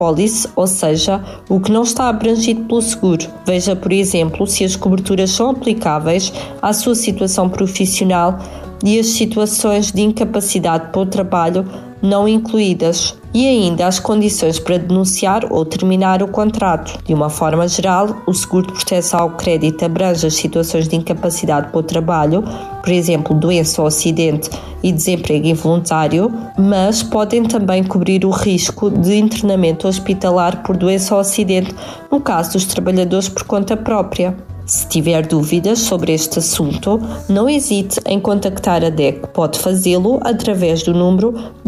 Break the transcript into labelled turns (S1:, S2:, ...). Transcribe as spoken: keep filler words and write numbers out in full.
S1: apólice, ou seja, o que não está abrangido pelo seguro. Veja, por exemplo, se as coberturas são aplicáveis à sua situação profissional e as situações de incapacidade para o trabalho não incluídas, e ainda as condições para denunciar ou terminar o contrato. De uma forma geral, o seguro de proteção ao crédito abrange as situações de incapacidade para o trabalho, por exemplo, doença ou acidente e desemprego involuntário, mas podem também cobrir o risco de internamento hospitalar por doença ou acidente no caso dos trabalhadores por conta própria. Se tiver dúvidas sobre este assunto, não hesite em contactar a D E C. Pode fazê-lo através do número